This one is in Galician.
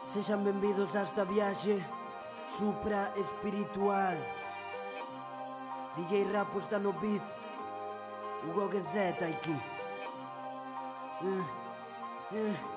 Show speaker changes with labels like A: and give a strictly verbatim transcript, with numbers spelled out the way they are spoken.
A: Sexan benvidos a esta viaxe supra espiritual. D J Rapo está no beat, Hugo Guezeta aquí. Uh, uh.